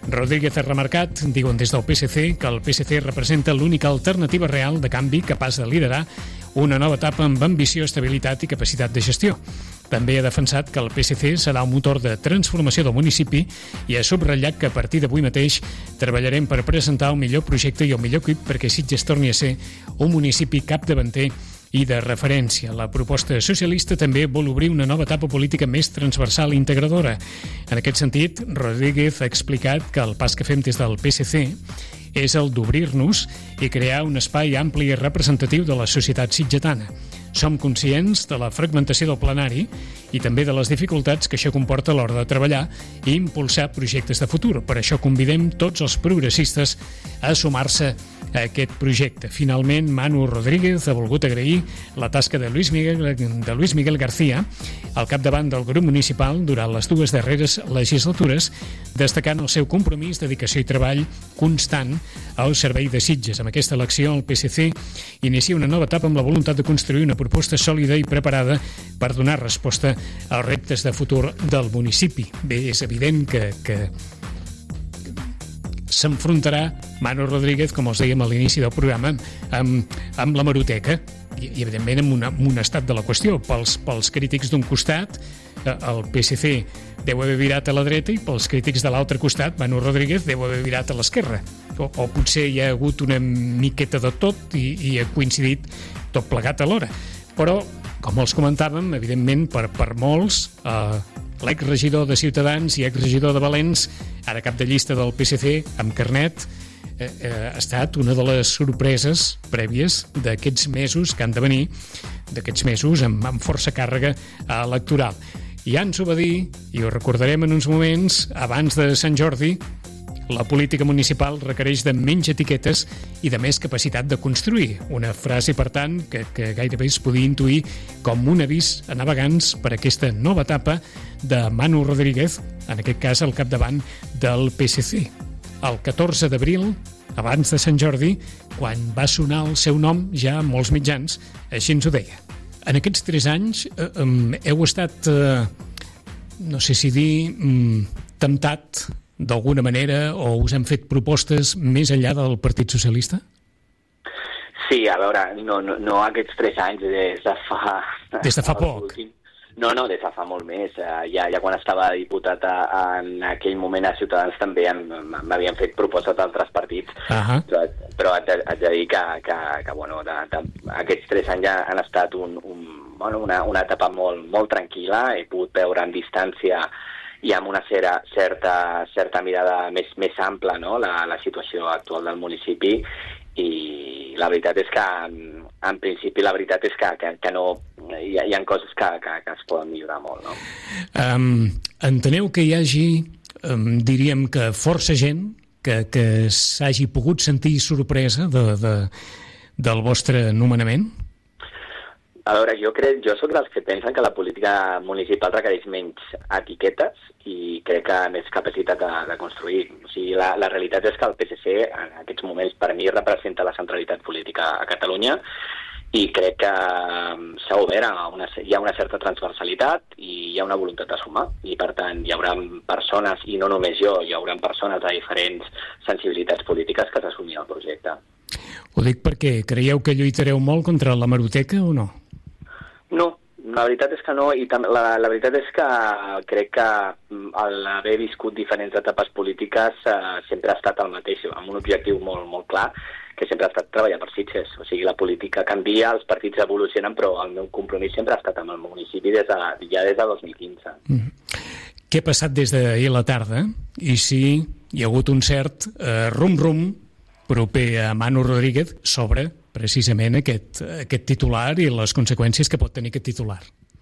Rodríguez ha remarcat, diuen des del PSC, que el PSC representa l'única alternativa real de canvi capaç de liderar una nova etapa amb ambició, estabilitat i capacitat de gestió. També ha defensat que el PSC serà un motor de transformació del municipi i ha subratllat que a partir d'avui mateix treballarem per presentar el millor projecte i el millor equip perquè Sitges torni a ser un municipi capdavanter i de referència. La proposta socialista també vol obrir una nova etapa política més transversal i integradora. En aquest sentit, Rodríguez ha explicat que el pas que fem des del PSC és el d'obrir-nos i crear un espai ampli i representatiu de la societat sitgetana. Som conscients de la fragmentació del plenari i també de les dificultats que això comporta a l'hora de treballar i impulsar projectes de futur. Per això convidem tots els progressistes a sumar-se a aquest projecte. Finalment, Manu Rodríguez ha volgut agrair la tasca de Luis Miguel García al capdavant del grup municipal durant les dues darreres legislatures, destacant el seu compromís, dedicació i treball constant al servei de Sitges. Amb aquesta elecció, el PSC inicia una nova etapa amb la voluntat de construir una proposta sòlida i preparada per donar resposta als reptes de futur del municipi. Bé, és evident que s'enfrontarà Manu Rodríguez, com els dèiem a l'inici del programa, amb l'hemeroteca i evidentment amb un estat de la qüestió. Pels crítics d'un costat, el PSC deu haver virat a la dreta i pels crítics de l'altre costat, Manu Rodríguez deu haver virat a l'esquerra. O potser hi ha hagut una miqueta de tot i ha coincidit tot plegat alhora. Però, com els comentàvem, evidentment, per molts, l'exregidor de Ciutadans i exregidor de Valens, ara cap de llista del PSC, amb carnet, ha estat una de les sorpreses prèvies d'aquests mesos que han de venir, d'aquests mesos amb força càrrega electoral. Ja ens ho va dir, i ho recordarem en uns moments, abans de Sant Jordi, la política municipal requereix de menys etiquetes i de més capacitat de construir. Una frase, per tant, que gairebé es podia intuir com un avís a navegants per aquesta nova etapa de Manu Rodríguez, en aquest cas al capdavant del PSC. El 14 d'abril, abans de Sant Jordi, quan va sonar el seu nom ja a molts mitjans, així ens ho deia. En aquests 3 anys heu estat, no sé si dir, temptat d'alguna manera, o us han fet propostes més enllà del Partit Socialista? Sí, a veure, no aquests 3 anys, des de fa poc. No, des de fa molt més. Ja quan estava diputat en aquell moment a Ciutadans també m'havien fet propostes d'altres partits, però haig de dir que bueno, aquests 3 anys han estat una etapa molt tranquil·la. He pogut veure en distància i amb una certa mirada més ampla, no?, la situació actual del municipi, i la veritat és que en principi la veritat és que no hi ha coses que es poden millorar molt, no? Enteneu que hi hagi, diríem que força gent que s'hagi pogut sentir sorpresa del vostre nomenament? A veure, jo soc dels que pensen que la política municipal requereix menys etiquetes i crec que més capacitat de construir. O sigui, la realitat és que el PSC en aquests moments per mi representa la centralitat política a Catalunya i crec que s'ha obert, hi ha una certa transversalitat i hi ha una voluntat de sumar. I per tant hi haurà persones, i no només jo, hi haurà persones de diferents sensibilitats polítiques que s'assumin el projecte. Ho dic perquè creieu que lluitareu molt contra l'hemeroteca o no? No, la veritat és que no, i la veritat és que crec que l'haver viscut diferents etapes polítiques sempre ha estat el mateix, amb un objectiu molt clar, que sempre ha estat treballar per Sitges. O sigui, la política canvia, els partits evolucionen, però el meu compromís sempre ha estat amb el municipi des de 2015. Què ha passat des d'ahir a la tarda? I si hi ha hagut un cert rum-rum proper a Manu Rodríguez sobre precisament aquest titular i les conseqüències que pot tenir aquest titular?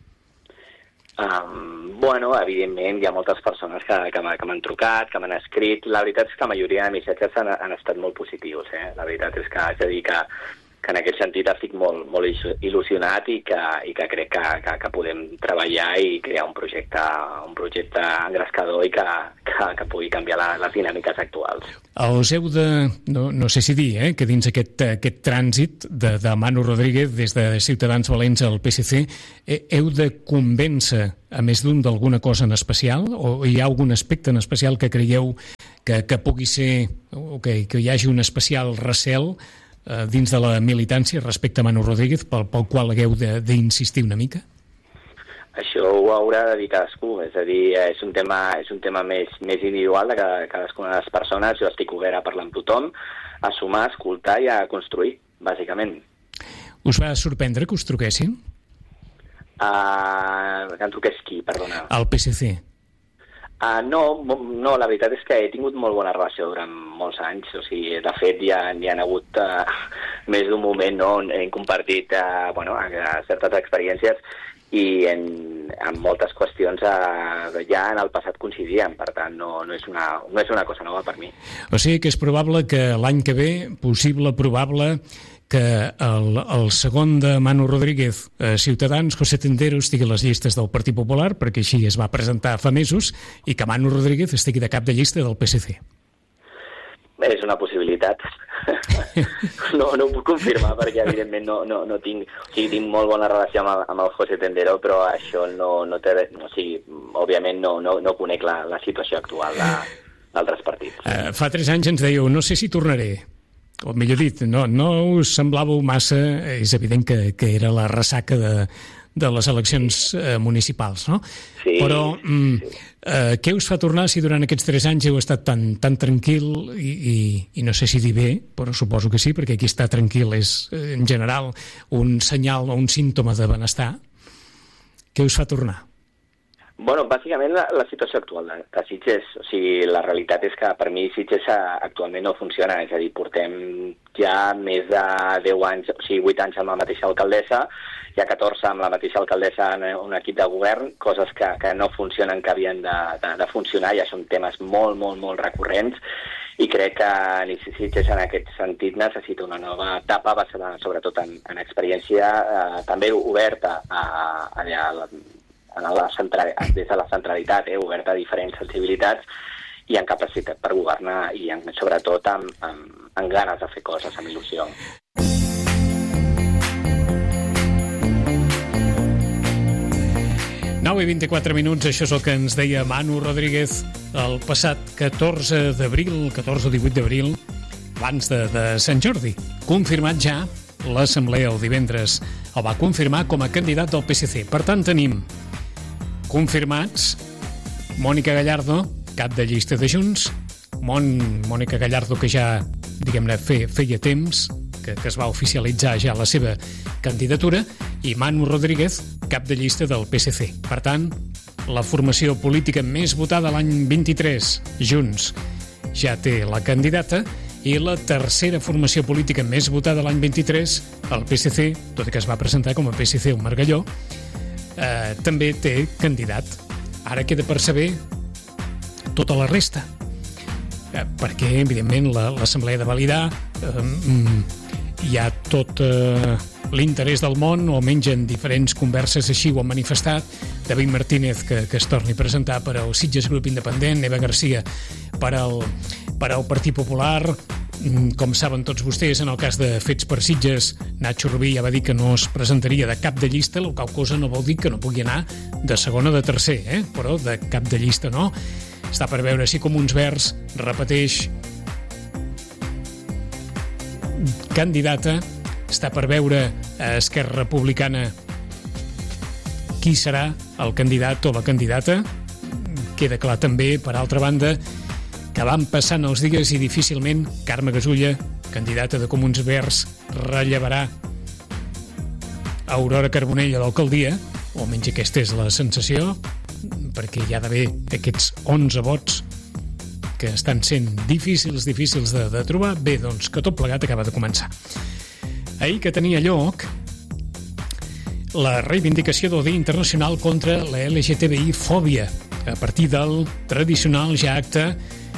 Bueno, evidentment hi ha moltes persones que m'han trucat, que m'han escrit. La veritat és que la majoria de missatges han estat molt positius. La veritat és que haig de dir que en aquest sentit estic molt il·lusionat i que crec que podem treballar i crear un projecte engrescador i que pugui canviar les dinàmiques actuals. Els heu de, no sé si dir, que dins aquest trànsit de Manu Rodríguez des de Ciutadans Valents al PSC, heu de convèncer a més d'un d'alguna cosa en especial, o hi ha algun aspecte en especial que creieu que pugui ser, o que hi hagi un especial recel dins de la militància respecte a Manu Rodríguez, pel qual hagueu d'insistir una mica? Això ho haurà de dir cadascú, és a dir, és un tema més individual de cadascuna de les persones. Jo estic obert a parlar amb tothom, a sumar, a escoltar i a construir, bàsicament. Us va sorprendre que us truquessin? Que em truqués qui, perdona? El PSC. No, la veritat és que he tingut molt bona relació durant molts anys, o sigui, de fet hi ha hagut més d'un moment on hem compartit certes experiències i en moltes qüestions ja en el passat coincidíem, per tant no és una cosa nova per mi. O sigui que és probable que l'any que ve, probable que el segon de Manu Rodríguez, Ciutadans, José Tendero, estigui a les llistes del Partit Popular, perquè així es va presentar fa mesos, i que Manu Rodríguez estigui de cap de llista del PSC. És una possibilitat. No ho puc confirmar perquè evidentment no tinc... O sigui, tinc molt bona relació amb el José Tendero, però això no té... O sigui, òbviament no conec la situació actual d'altres partits. Fa 3 anys ens dèieu, no sé si tornaré. O millor dit, no us semblàveu massa... És evident que era la ressaca de les eleccions municipals, no? Sí. Però què us fa tornar si durant aquests 3 anys heu estat tan tranquil i no sé si dir bé, però suposo que sí, perquè aquí estar tranquil és, en general, un senyal o un símptoma de benestar. Què us fa tornar? Bueno, bàsicament la situació actual de Sitges, o sigui, la realitat és que per mi Sitges actualment no funciona, és a dir, portem ja més de 10 anys, o sigui, 8 anys amb la mateixa alcaldessa, ja 14 amb la mateixa alcaldessa en un equip de govern, coses que no funcionen, que havien de funcionar, ja són temes molt, molt, molt recurrents, i crec que Sitges en aquest sentit necessita una nova etapa basada sobretot en experiència, també oberta des de la centralitat, oberta a diferents sensibilitats i en capacitat per governar i sobretot amb ganes de fer coses, amb il·lusió. Nou i 24 minuts, això és el que ens deia Manu Rodríguez el passat 14 d'abril, 14 o 18 d'abril, abans de Sant Jordi. Confirmat ja, l'Assemblea el divendres el va confirmar com a candidat del PSC. Per tant, tenim confirmats Mònica Gallardo, cap de llista de Junts, Mònica Gallardo, que ja, diguem-ne, feia temps que es va oficialitzar ja la seva candidatura, i Manu Rodríguez, cap de llista del PSC. Per tant, la formació política més votada l'any 23, Junts, ja té la candidata, i la tercera formació política més votada l'any 23, el PSC, tot i que es va presentar com a PSC un Margalló, també té candidat. Ara queda per saber tota la resta, perquè, evidentment, l'Assemblea de validar hi ha tot l'interès del món, o almenys en diferents converses així ho han manifestat. David Martínez, que es torni a presentar per al Sitges Grup Independent, Eva Garcia per al Partit Popular. Com saben tots vostès, en el cas de Fets per Sitges, Nacho Rubí ja va dir que no es presentaria de cap de llista, la qual cosa no vol dir que no pugui anar de segon o de tercer, però de cap de llista no. Està per veure si Comuns Verds repeteix candidata, està per veure a Esquerra Republicana qui serà el candidat o la candidata. Queda clar també, per altra banda, que van passant els dies i difícilment Carme Gasulla, candidata de Comuns Verds, rellevarà Aurora Carbonell a l'alcaldia, o almenys aquesta és la sensació, perquè hi ha d'haver aquests 11 vots que estan sent difícils de trobar. Bé, doncs, que tot plegat acaba de començar. Ahir que tenia lloc la reivindicació del Dia Internacional contra la LGTBI-fòbia, a partir del tradicional ja acte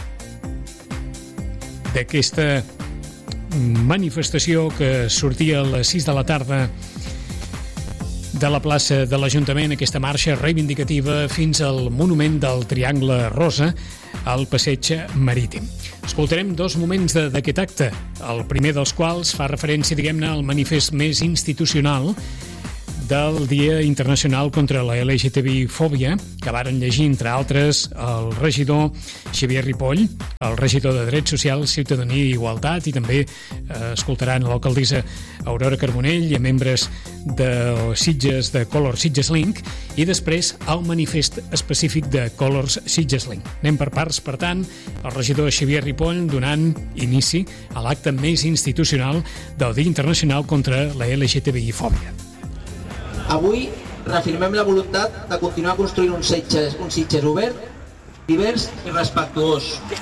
d'aquesta manifestació que sortia a les 6 de la tarda de la plaça de l'Ajuntament, aquesta marxa reivindicativa fins al monument del Triangle Rosa al passeig marítim. Escoltarem 2 moments d'aquest acte, el primer dels quals fa referència, diguem-ne, al manifest més institucional del Dia Internacional contra la LGTBI-fòbia, que varen llegir, entre altres, el regidor Xavier Ripoll, el regidor de Drets Socials, Ciutadania i Igualtat, i també escoltaran l'alcaldessa Aurora Carbonell i a membres de Sitges, de Colors Sitges Link, i després el manifest específic de Colors Sitges Link. Anem per parts, per tant, el regidor Xavier Ripoll donant inici a l'acte més institucional del Dia Internacional contra la LGTBI-fòbia. Avui reafirmem la voluntat de continuar construint un Sitges obert, divers i respectuós,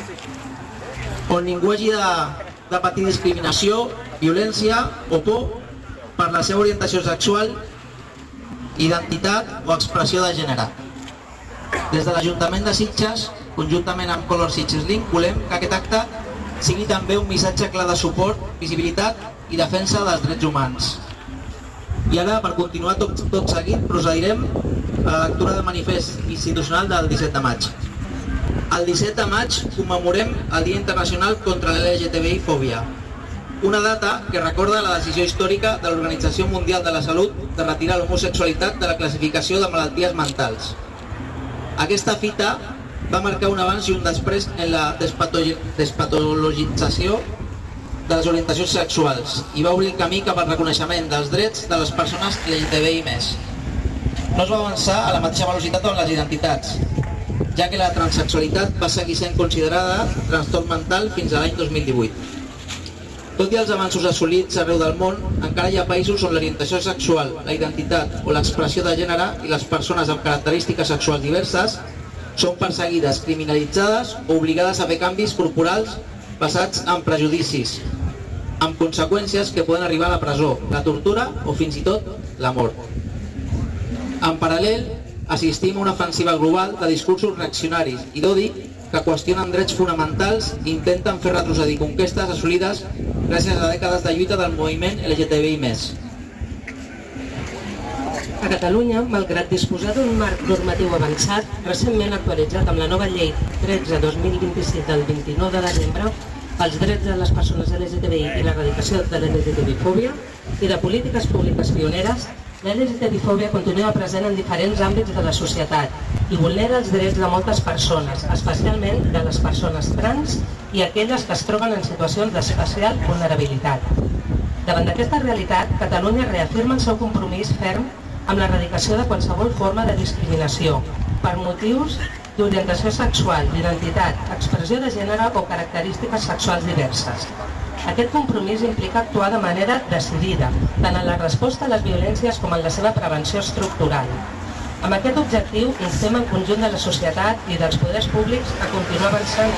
on ningú hagi de patir discriminació, violència o por per la seva orientació sexual, identitat o expressió de gènere. Des de l'Ajuntament de Sitges, conjuntament amb Colors Sitges Link, volem que aquest acte sigui també un missatge clar de suport, visibilitat i defensa dels drets humans. I ara, per continuar tot seguit, procedirem a la lectura del manifest institucional del 17 de maig. El 17 de maig commemorem el Dia Internacional contra la LGTBI-fòbia, una data que recorda la decisió històrica de l'Organització Mundial de la Salut de retirar l'homosexualitat de la classificació de malalties mentals. Aquesta fita va marcar un abans i un després en la despatologització de les orientacions sexuals i va obrir el camí cap al reconeixement dels drets de les persones LGTBI+. No es va avançar a la mateixa velocitat amb les identitats, ja que la transsexualitat va seguir sent considerada trastorn mental fins a l'any 2018. Tot i els avanços assolits arreu del món, encara hi ha països on l'orientació sexual, la identitat o l'expressió de gènere i les persones amb característiques sexuals diverses són perseguides, criminalitzades o obligades a fer canvis corporals basats en prejudicis, amb conseqüències que poden arribar a la presó, la tortura o fins i tot la mort. En paral·lel, assistim a una ofensiva global de discursos reaccionaris i d'odi que qüestionen drets fonamentals i intenten fer retrocedir conquestes assolides gràcies a dècades de lluita del moviment LGTBI+. A Catalunya, malgrat disposar d'un marc normatiu avançat, recentment actualitzat amb la nova llei 13/2026 del 29 de desembre pels drets de les persones LGTBI i l'erradicació de l'LGTBI-fòbia i de polítiques públiques pioneres, la LGTBI-fòbia continua present en diferents àmbits de la societat i vulnera els drets de moltes persones, especialment de les persones trans i aquelles que es troben en situacions d'especial vulnerabilitat. Davant d'aquesta realitat, Catalunya reafirma el seu compromís ferm amb l'erradicació de qualsevol forma de discriminació per motius d'orientació sexual, d'identitat, expressió de gènere o característiques sexuals diverses. Aquest compromís implica actuar de manera decidida, tant en la resposta a les violències com en la seva prevenció estructural. Amb aquest objectiu, instem el conjunt de la societat i dels poders públics a continuar avançant.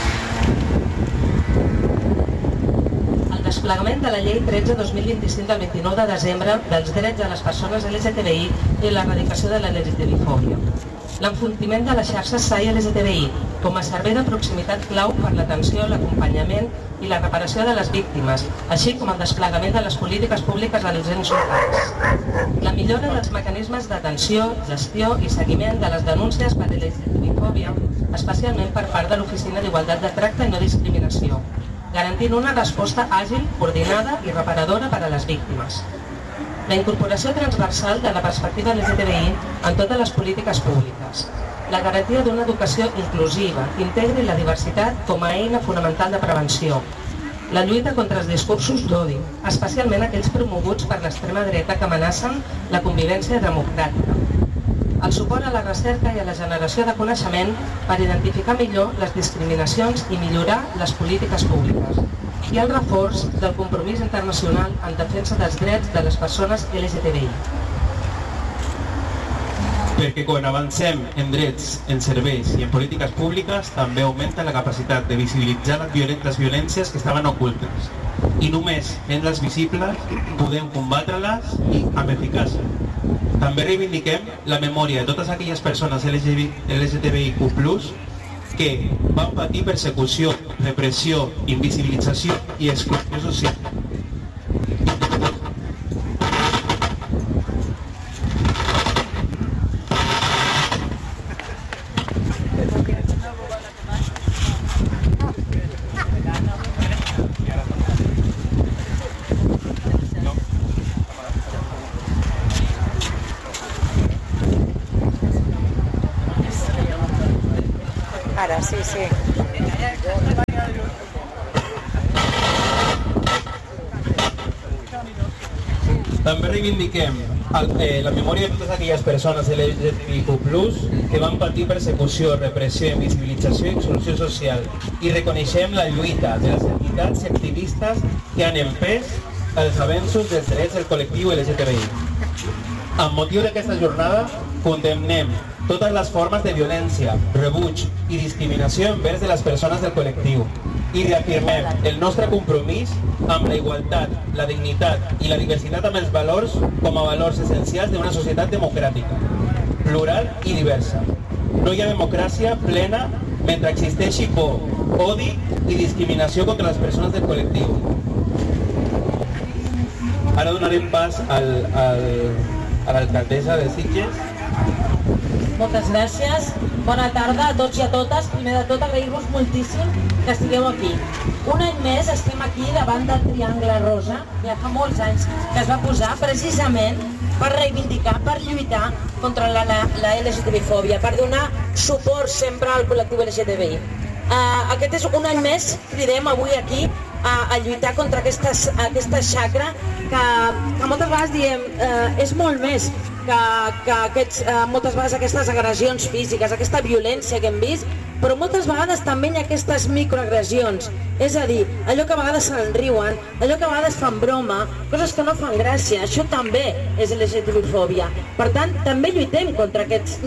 El desplegament de la llei 13/2025 del 29 de desembre dels drets de les persones LGTBI i l'erradicació de la LGTBI-fòbia. L'enfortiment de les xarxes SAI LGTBI com a servei de proximitat clau per l'atenció, l'acompanyament i la reparació de les víctimes, així com el desplegament de les polítiques públiques dels ens locals. La millora dels mecanismes d'atenció, gestió i seguiment de les denúncies per LGTBI-fòbia, especialment per part de l'Oficina d'Igualtat de Tracte i No Discriminació, garantint una resposta àgil, coordinada i reparadora per a les víctimes. La incorporació transversal de la perspectiva LGTBI en totes les polítiques públiques. La garantia d'una educació inclusiva, que integri la diversitat com a eina fonamental de prevenció. La lluita contra els discursos d'odi, especialment aquells promoguts per l'extrema dreta que amenacen la convivència democràtica. El suport a la recerca i a la generació de coneixement per identificar millor les discriminacions i millorar les polítiques públiques. I el reforç del compromís internacional en defensa dels drets de les persones LGTBI. Perquè quan avancem en drets, en serveis i en polítiques públiques també augmenta la capacitat de visibilitzar les violències que estaven ocultes. I només fent-les visibles podem combatre-les amb eficàcia. També reivindiquem la memòria de totes aquelles persones LGTBIQ+, que van patir persecució, repressió, invisibilització i exclusió social. càmera, sí. També reivindiquem la memòria de totes aquelles persones LGTBIQ+, que van patir persecució, repressió, invisibilització i exclusió social, i reconeixem la lluita de les entitats i activistes que han empès els avenços dels drets del col·lectiu LGTBI. Amb motiu d'aquesta jornada, condemnem totes les formes de violència, rebuig i discriminació envers de les persones del col·lectiu i reafirmem el nostre compromís amb la igualtat, la dignitat i la diversitat amb els valors com a valors essencials d'una societat democràtica, plural i diversa. No hi ha democràcia plena mentre existeixi por, odi i discriminació contra les persones del col·lectiu. Ara donarem pas a l'alcaldessa de Sitges. Moltes gràcies. Bona tarda a tots i a totes. Primer de tot, agrair-vos moltíssim que estigueu aquí. Un any més estem aquí davant del Triangle Rosa, que ja fa molts anys que es va posar precisament per reivindicar, per lluitar contra la LGTBI-fòbia, per donar suport sempre al col·lectiu LGTBI. Aquest és un any més, cridem avui aquí a lluitar contra aquesta xacra que moltes vegades diem és molt més que moltes vegades aquestes agressions físiques, aquesta violència que hem vist, però moltes vegades també hi ha aquestes microagressions, és a dir, allò que a vegades se'n riuen, allò que a vegades fan broma, coses que no fan gràcia, això també és LGTBI-fòbia. Per tant, també lluitem contra aquests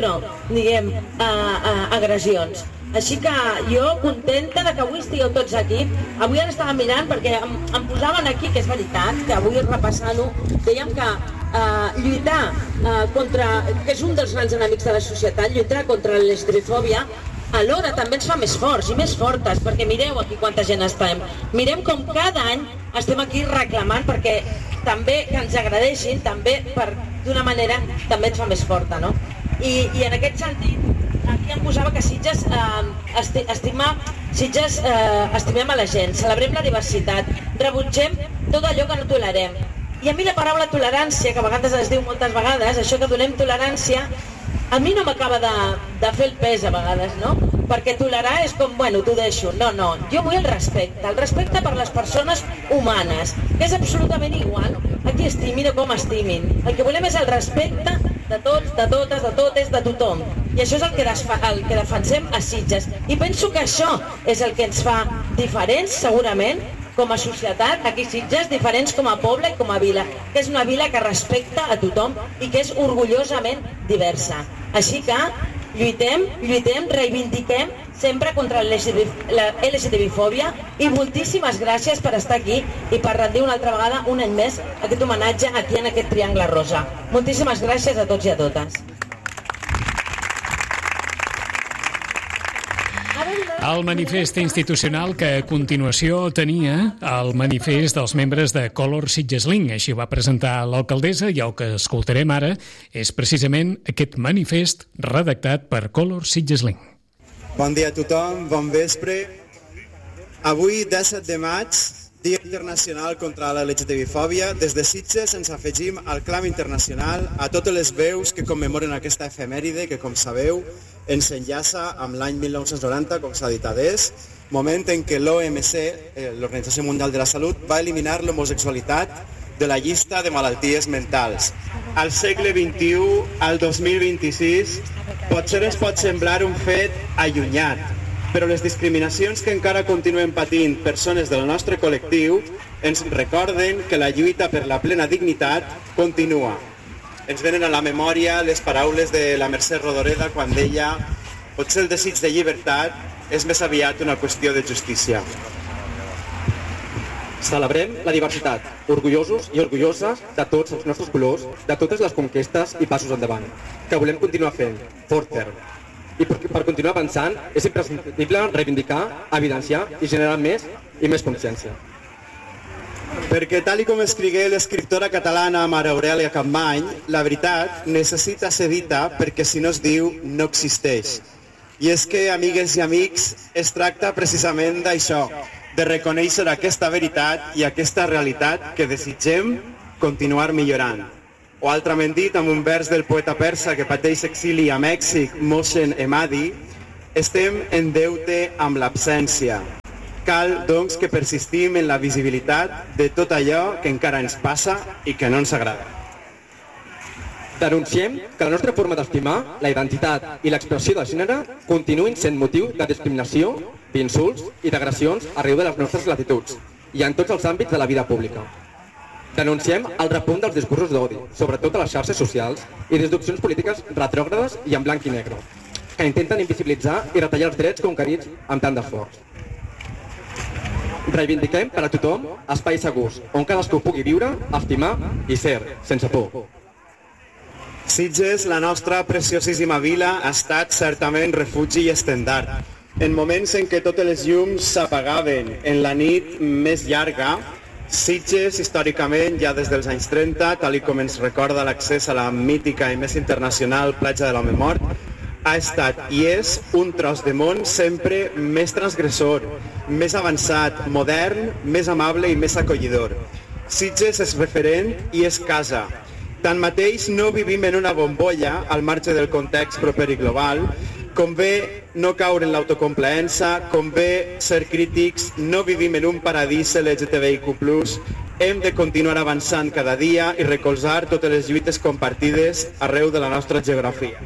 agressions. Així que jo contenta que avui estigueu tots aquí. Avui ara estava mirant perquè em posaven aquí, que és veritat, que avui repassant-ho, dèiem que lluitar contra, que és un dels grans enemics de la societat, lluitar contra la LGTBI-fòbia, alhora també ens fa més forts i més fortes, perquè mireu aquí quanta gent estem. Mirem com cada any estem aquí reclamant perquè també que ens agradeixin, també d'una manera també ens fa més forta, no? I en aquest sentit, aquí em posava que Sitges estimem a la gent, celebrem la diversitat, rebutgem tot allò que no tolerem. I a mi la paraula tolerància, que a vegades es diu moltes vegades, això que donem tolerància, a mi no m'acaba de fer el pes a vegades, no? Perquè tolerar és com, bueno, t'ho deixo. No, jo vull el respecte per les persones humanes, que és absolutament igual a qui estimin o com estimin. El que volem és el respecte de tots, de totes, de totes, de tothom. I això és el que defensem a Sitges. I penso que això és el que ens fa diferents, segurament, com a societat, aquí Sitges, diferents com a poble i com a vila, que és una vila que respecta a tothom i que és orgullosament diversa. Així que lluitem, reivindiquem sempre contra la LGTBI-fòbia i moltíssimes gràcies per estar aquí i per rendir una altra vegada, un any més, aquest homenatge aquí en aquest Triangle Rosa. Moltíssimes gràcies a tots i a totes. El manifest institucional que a continuació tenia el manifest dels membres de Color Sitges Link. Així ho va presentar l'alcaldessa i el que escoltarem ara és precisament aquest manifest redactat per Color Sitges Link. Bon dia a tothom, bon vespre. Avui, 17 de maig, Dia Internacional contra la LGTBI-fòbia, des de Sitges ens afegim al clam internacional a totes les veus que commemoren aquesta efemèride que, com sabeu, ens enllaça amb l'any 1990, com s'ha dit adés, moment en què l'OMC, l'Organització Mundial de la Salut, va eliminar l'homosexualitat de la llista de malalties mentals. Al segle XXI, al 2026, potser es pot semblar un fet allunyat, però les discriminacions que encara continuem patint persones del nostre col·lectiu ens recorden que la lluita per la plena dignitat continua. Ens venen a la memòria les paraules de la Mercè Rodoreda quan deia «Potser el desig de llibertat és més aviat una qüestió de justícia». Celebrem la diversitat, orgullosos i orgulloses de tots els nostres colors, de totes les conquestes i passos endavant, que volem continuar fent, fort ferm. I per continuar avançant és imprescindible reivindicar, evidenciar i generar més i més consciència. Perquè tal com escrigué l'escriptora catalana Mare Aurèlia Capmany, la veritat necessita ser dita perquè si no es diu no existeix. I és que, amigues i amics, es tracta precisament d'això, de reconèixer aquesta veritat i aquesta realitat que desitgem continuar millorant. O altrament dit, amb un vers del poeta persa que pateix exili a Mèxic, Mohsen Emadi, Estem en deute amb l'absència. Cal, doncs, que persistim en la visibilitat de tot allò que encara ens passa i que no ens agrada. Denunciem que la nostra forma d'estimar, la identitat i l'expressió de gènere continuïn sent motiu de discriminació, d'insults i d'agressions arreu de les nostres latituds i en tots els àmbits de la vida pública. Denunciem el repunt dels discursos d'odi, sobretot a les xarxes socials, i d'opcions polítiques retrògrades i en blanc i negre, que intenten invisibilitzar i retallar els drets conquerits amb tant d'esforç. Reivindiquem per a tothom espais segurs on cadascú pugui viure, estimar i ser, sense por. Sitges, la nostra preciosíssima vila, ha estat certament refugi i estendard. En moments en què totes les llums s'apagaven en la nit més llarga, Sitges, històricament, ja des dels anys 30, tal com ens recorda l'accés a la mítica i més internacional platja de l'Home Mort, ha estat i és un tros de món sempre més transgressor, més avançat, modern, més amable i més acollidor. Sitges és referent i és casa. Tanmateix, no vivim en una bombolla al marge del context proper i global. Convé no caure en l'autocomplaença, convé ser crítics, no vivim en un paradís LGTBIQ+, hem de continuar avançant cada dia i recolzar totes les lluites compartides arreu de la nostra geografia.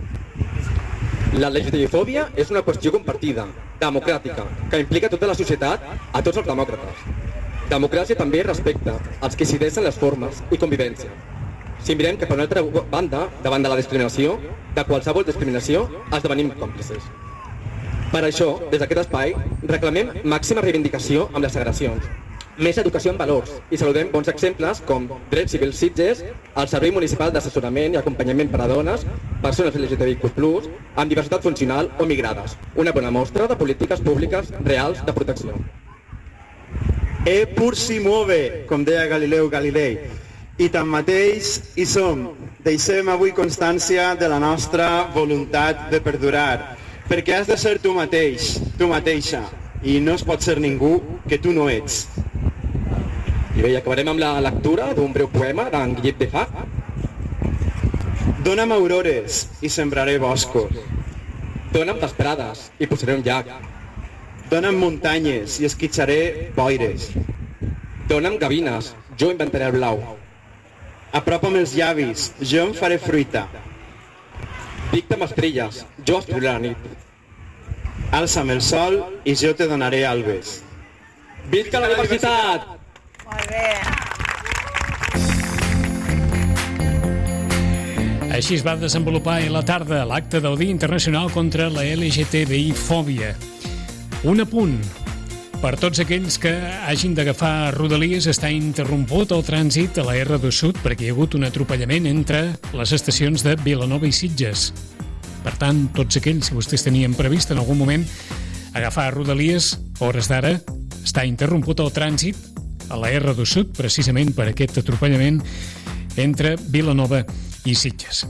La LGTBI-fòbia és una qüestió compartida, democràtica, que implica tota la societat, a tots els demòcrates. Democràcia també respecta als que decideixen les formes i convivència. Si mirem cap a una altra banda, davant de la discriminació, de qualsevol discriminació, esdevenim còmplices. Per això, des d'aquest espai, reclamem màxima reivindicació amb les agressions, més educació en valors i saludem bons exemples com Drets Civils Sitges, el Servei Municipal d'Assessorament i Acompanyament per a Dones, Persones LGTBIQ+, amb diversitat funcional o migrades, una bona mostra de polítiques públiques reals de protecció. E pur si muove, com deia Galileu Galilei, i tanmateix hi som. Deixem avui constància de la nostra voluntat de perdurar, perquè has de ser tu mateix, tu mateixa, i no es pot ser ningú que tu no ets. I bé, acabarem amb la lectura d'un breu poema d'en Guillem de Fach. Dóna'm aurores i sembraré boscos. Dóna'm vesprades i posaré un llac. Dóna'm muntanyes i esquitxaré boires. Dóna'm gavines, jo inventaré el blau. Apropa'm els llavis, jo em faré fruita. Dicta'm estrelles, jo escriuré la nit. Alça'm el sol i jo te donaré albes. Visca la diversitat! Molt bé. Així es va desenvolupar a la tarda l'acte del Dia Internacional contra la LGTBI-fòbia. Un apunt. Per tots aquells que hagin d'agafar Rodalies, està interromput el trànsit a la R2 Sud perquè hi ha hagut un atropellament entre les estacions de Vilanova i Sitges. Per tant, tots aquells, si vostès tenien previst en algun moment agafar Rodalies, a hores d'ara, està interromput el trànsit a la R2 Sud, precisament per aquest atropellament entre Vilanova i Sitges.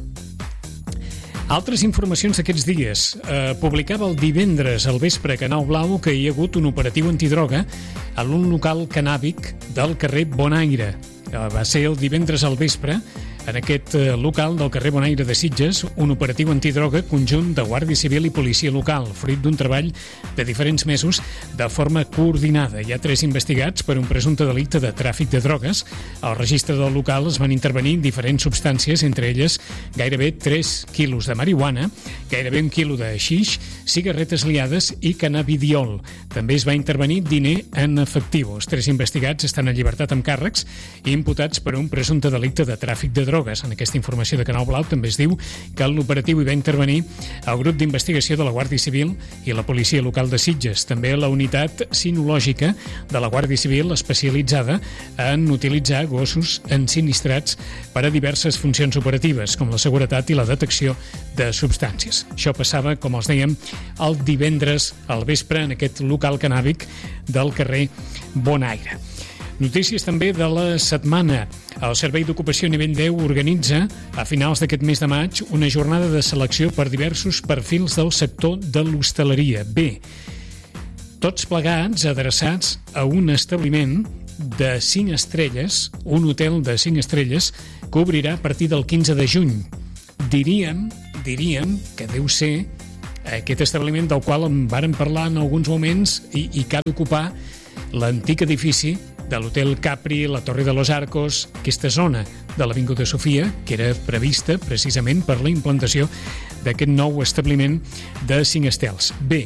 Altres informacions d'aquests dies. Publicava el divendres al vespre a Canal Blau que hi ha hagut un operatiu antidroga a un local cannàbic del carrer Bonaire. Va ser el divendres al vespre en aquest local del carrer Bonaire de Sitges, un operatiu antidroga conjunt de Guàrdia Civil i policia local, fruit d'un treball de diferents mesos de forma coordinada. Hi ha 3 investigats per un presumpte delicte de tràfic de drogues. Al registre del local es van intervenir diferents substàncies, entre elles gairebé 3 quilos de marihuana, gairebé 1 quilo de xix, cigarretes liades i cannabidiol. També es va intervenir diner en efectiu. Els 3 investigats estan en llibertat amb càrrecs i imputats per un presumpte delicte de tràfic de drogues. En aquesta informació de Canal Blau també es diu que en l'operatiu hi va intervenir el grup d'investigació de la Guàrdia Civil i la policia local de Sitges. També la unitat sinològica de la Guàrdia Civil especialitzada en utilitzar gossos ensinistrats per a diverses funcions operatives, com la seguretat i la detecció de substàncies. Això passava, com els dèiem, el divendres al vespre en aquest local cannàbic del carrer Bonaire. Notícies també de la setmana. El Servei d'Ocupació Nivell 10 organitza, a finals d'aquest mes de maig, una jornada de selecció per diversos perfils del sector de l'hostaleria. Bé, tots plegats adreçats a un establiment de 5 estrelles, un hotel de 5 estrelles, que obrirà a partir del 15 de juny. Diríem que deu ser aquest establiment del qual en vàrem parlar en alguns moments i que ha d'ocupar l'antic edifici de l'Hotel Capri, la Torre de los Arcos, aquesta zona de l'Avinguda Sofia, que era prevista precisament per la implantació d'aquest nou establiment de 5 estels. Bé,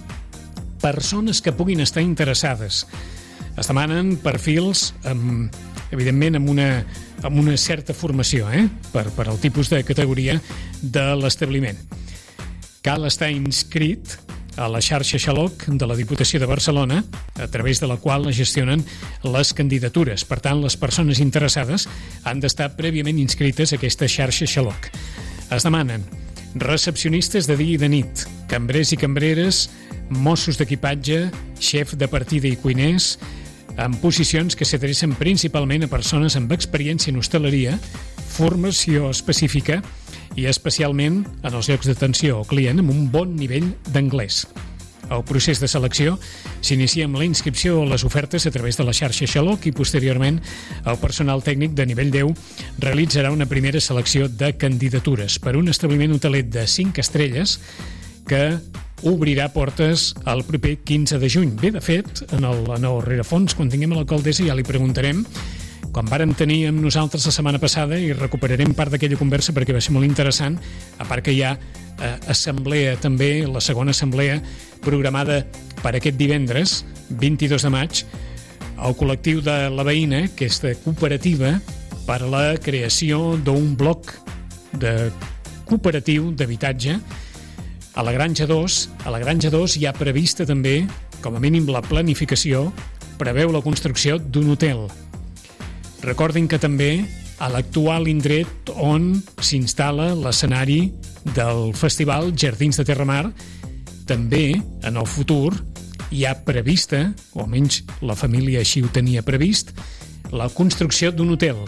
persones que puguin estar interessades. Es demanen perfils, evidentment, amb una certa formació, per al tipus de categoria de l'establiment. Cal estar inscrit a la xarxa Xaloc de la Diputació de Barcelona, a través de la qual es gestionen les candidatures. Per tant, les persones interessades han d'estar prèviament inscrites a aquesta xarxa Xaloc. Es demanen recepcionistes de dia i de nit, cambrers i cambreres, mossos d'equipatge, xef de partida i cuiners, en posicions que s'adrecen principalment a persones amb experiència en hostaleria, formació específica i especialment en els llocs d'atenció al client amb un bon nivell d'anglès. El procés de selecció s'inicia amb la inscripció a les ofertes a través de la xarxa Xaloc i posteriorment el personal tècnic de nivell 10 realitzarà una primera selecció de candidatures per un establiment hoteler de 5 estrelles que obrirà portes el proper 15 de juny. Bé, de fet, en el rerefons, quan tinguem a l'alcaldessa, ja li preguntarem, quan vàrem tenir amb nosaltres la setmana passada, i recuperarem part d'aquella conversa perquè va ser molt interessant, a part que hi ha assemblea també, la segona assemblea programada per aquest divendres, 22 de maig, el col·lectiu de la veïna, que és de cooperativa, per a la creació d'un bloc de cooperatiu d'habitatge a la Granja 2. A la Granja 2 hi ha prevista també, com a mínim la planificació, preveu la construcció d'un hotel. Recordin que també a l'actual indret on s'instal·la l'escenari del festival Jardins de Terramar, també en el futur hi ha prevista, o almenys la família així ho tenia previst, la construcció d'un hotel.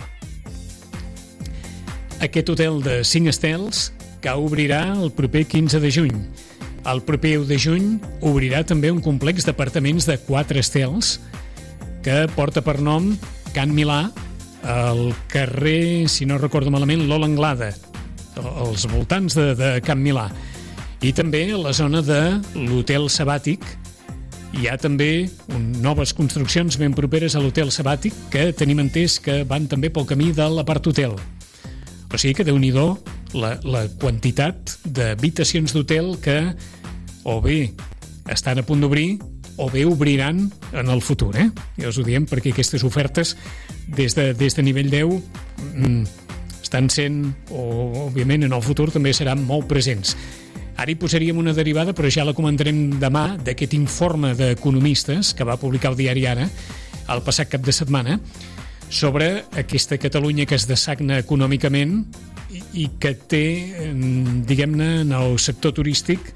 Aquest hotel de 5 estels que obrirà el proper 15 de juny. El proper 1 de juny obrirà també un complex d'apartaments de 4 estels que porta per nom Can Milà, al carrer, si no recordo malament, Lola Anglada, als voltants de Can Milà. I també a la zona de l'Hotel Sabàtic hi ha també noves construccions ben properes a l'Hotel Sabàtic que tenim entès que van també pel camí de l'apart hotel. O sigui que déu-n'hi-do la quantitat d'habitacions d'hotel que o bé estan a punt d'obrir o bé obriran en el futur. Ja us ho diem perquè aquestes ofertes des de nivell 10 estan sent, o òbviament en el futur també seran molt presents. Ara hi posaríem una derivada, però ja la comentarem demà, d'aquest informe d'economistes que va publicar el diari Ara el passat cap de setmana sobre aquesta Catalunya que es dessagna econòmicament i que té, diguem-ne, en el sector turístic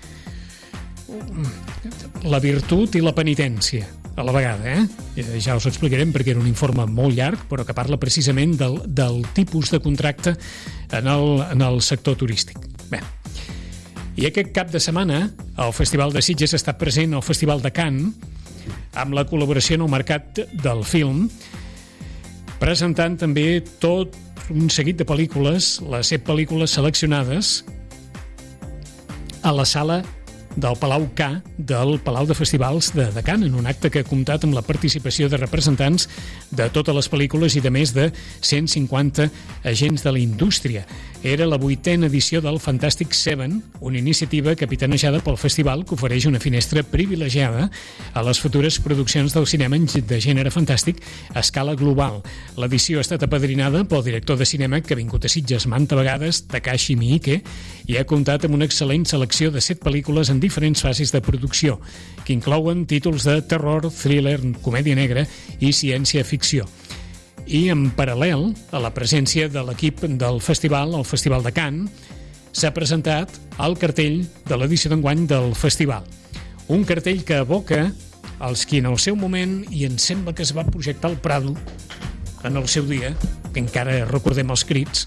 la virtut i la penitència a la vegada. Ja us ho explicarem perquè era un informe molt llarg, però que parla precisament del tipus de contracte en el sector turístic. Bé, i aquest cap de setmana el Festival de Sitges ha estat present al Festival de Cannes amb la col·laboració en el mercat del film, presentant també tot un seguit de pel·lícules, les 7 pel·lícules seleccionades a la sala del Palau K del Palau de Festivals de Cannes, en un acte que ha comptat amb la participació de representants de totes les pel·lícules i de més de 150 agents de la indústria. Era la 8a edició del Fantastic Seven, una iniciativa capitanejada pel festival que ofereix una finestra privilegiada a les futures produccions del cinema de gènere fantàstic a escala global. L'edició ha estat apadrinada pel director de cinema que ha vingut a Sitges manta vegades, Takashi Miike, i ha comptat amb una excel·lent selecció de 7 pel·lícules en diferents fases de producció, que inclouen títols de terror, thriller, comèdia negra i ciència-ficció. I en paral·lel a la presència de l'equip del festival, el Festival de Cannes, s'ha presentat el cartell de l'edició d'enguany del festival. Un cartell que evoca els qui en el seu moment, i em sembla que es va projectar al Prado en el seu dia, que encara recordem els crits,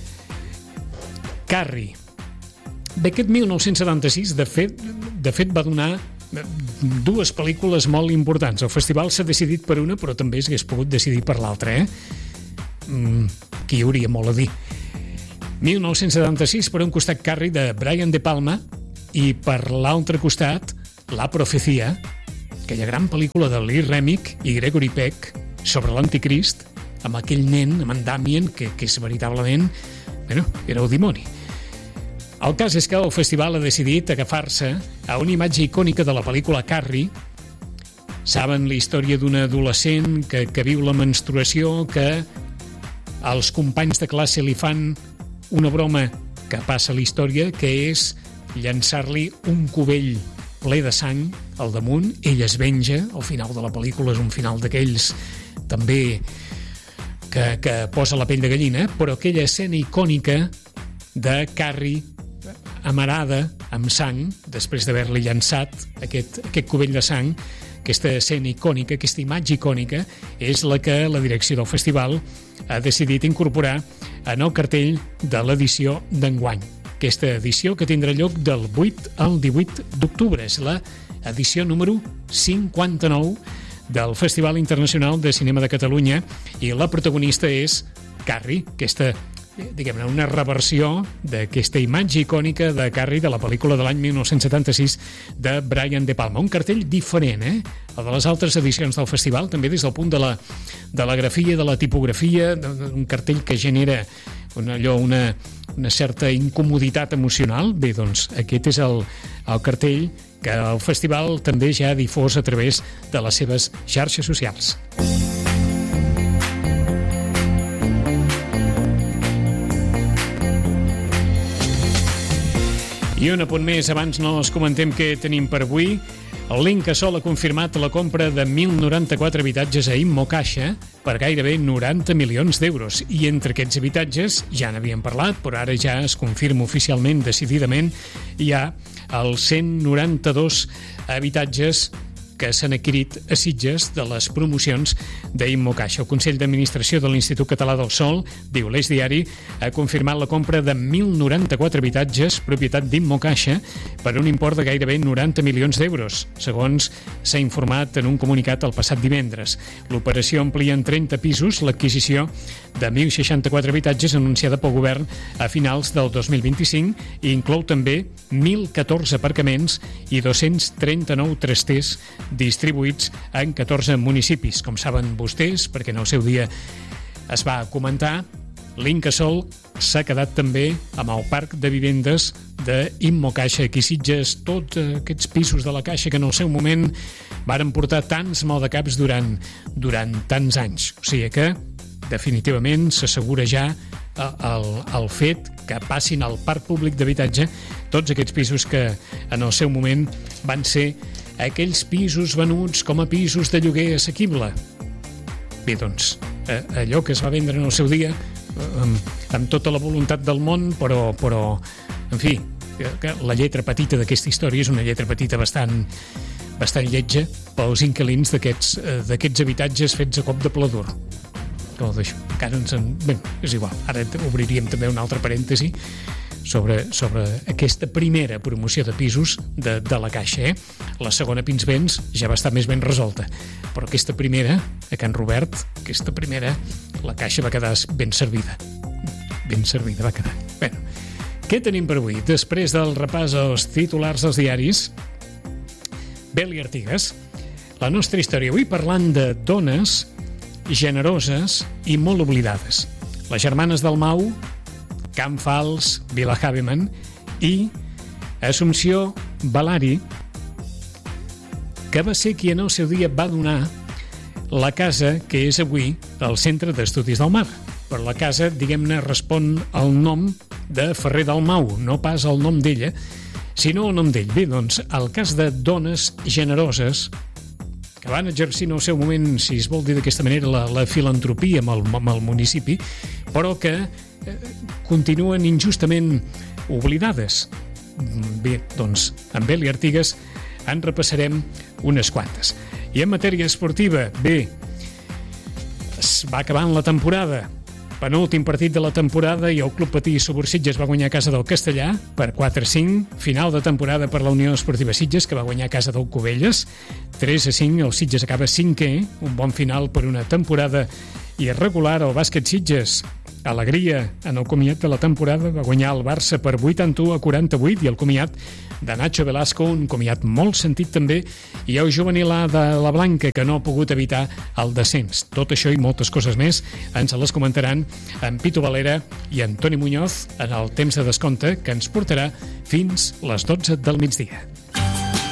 Carrie. Bé, aquest 1976, de fet, va donar 2 pel·lícules molt importants. El festival s'ha decidit per una, però també s'hagués pogut decidir per l'altra, que hi hauria molt a dir. 1976, per un costat, Carrie, de Brian De Palma, I per l'altre costat, La Profecía, aquella gran pel·lícula de Lee Remick i Gregory Peck sobre l'anticrist, amb aquell nen, amb en Damien, que és veritablement... Bueno, era el dimoni. El cas és que el festival ha decidit agafar-se a una imatge icònica de la pel·lícula Carrie. Saben la història d'una adolescent que viu la menstruació, que els companys de classe li fan una broma que passa a la història, que és llançar-li un cubell ple de sang al damunt. Ell es venja, al final de la pel·lícula és un final d'aquells també que posa la pell de gallina, però aquella escena icònica de Carrie amarada amb sang, després d'haver-li llançat aquest cubell de sang, aquesta escena icònica, aquesta imatge icònica, és la que la direcció del festival ha decidit incorporar en el cartell de l'edició d'enguany. Aquesta edició que tindrà lloc del 8 al 18 d'octubre. És l'edició número 59 del Festival Internacional de Cinema de Catalunya i la protagonista és Carrie, aquesta, diguem-ne, una reversió d'aquesta imatge icònica de Carrie de la pel·lícula de l'any 1976 de Brian De Palma. Un cartell diferent, el de les altres edicions del festival, també des del punt de la grafia, de la tipografia, un cartell que genera una certa incomoditat emocional. Bé, doncs, aquest és el cartell que el festival també ja ha difós a través de les seves xarxes socials. I un apunt més, abans no els comentem què tenim per avui. El L'Incasòl ha confirmat la compra de 1.094 habitatges a Immocaixa per gairebé 90 milions d'euros. I entre aquests habitatges, ja n'havíem parlat, però ara ja es confirma oficialment, decididament, hi ha els 192 habitatges que s'han adquirit a Sitges de les promocions d'Immocaixa. El Consell d'Administració de l'Institut Català del Sòl, diu l'Eix Diari, ha confirmat la compra de 1.094 habitatges propietat d'Immocaixa per un import de gairebé 90 milions d'euros, segons s'ha informat en un comunicat el passat divendres. L'operació amplia en 30 pisos l'adquisició de 1.064 habitatges anunciada pel govern a finals del 2025 i inclou també 1.014 aparcaments i 239 trasters distribuïts en 14 municipis. Com saben vostès, perquè en el seu dia es va comentar, l'Incasòl s'ha quedat també amb el parc de vivendes d'Immocaixa aquí a Sitges, tots aquests pisos de la Caixa que en el seu moment varen portar tants maldecaps durant tants anys. O sigui que definitivament s'assegura ja el fet que passin al parc públic d'habitatge tots aquests pisos que en el seu moment van ser aquells pisos venuts com a pisos de lloguer assequible. Bé, doncs, allò que es va vendre en el seu dia amb tota la voluntat del món, però en fi, que la lletra petita d'aquesta història és una lletra petita bastant lletja pels inquilins d'aquests habitatges fets a cop de pla dur. Encara bé, és igual. Ara obriríem també un altre parèntesi sobre aquesta primera promoció de pisos de la Caixa. La segona, Pinsbens, ja va estar més ben resolta. Però aquesta primera, a Can Robert, la Caixa va quedar ben servida. Ben servida va quedar. Bé, què tenim per avui? Després del repàs als titulars dels diaris, Bel i Artigas, la nostra història avui parlant de dones generoses i molt oblidades. Les germanes del Mau, Can Fals, Vila Haveman i Assumpció Balari, que va ser qui en el seu dia va donar la casa que és avui el Centre d'Estudis del Mar. Però la casa, diguem-ne, respon al nom de Ferrer del Mau, no pas al nom d'ella, sinó al nom d'ell. Bé, doncs, el cas de dones generoses que van exercir en el seu moment, si es vol dir d'aquesta manera, la filantropia amb el municipi, però que continuen injustament oblidades. Bé, doncs, amb Bel i Artigas en repassarem unes quantes. I en matèria esportiva, bé, es va acabant la temporada, penúltim partit de la temporada, i el Club Patí Subursitges va guanyar a casa del Castellà per 4-5, final de temporada per la Unió Esportiva Sitges, que va guanyar a casa del Cubelles 3-5, el Sitges acaba 5è, un bon final per una temporada irregular. El bàsquet Sitges alegria en el comiat de la temporada. Va guanyar el Barça per 81-48 i el comiat de Nacho Velasco, un comiat molt sentit també, i el juvenil A de la Blanca, que no ha pogut evitar el descens. Tot això i moltes coses més ens les comentaran en Pitu Valera i en Toni Muñoz en el temps de descompte, que ens portarà fins les 12 del migdia.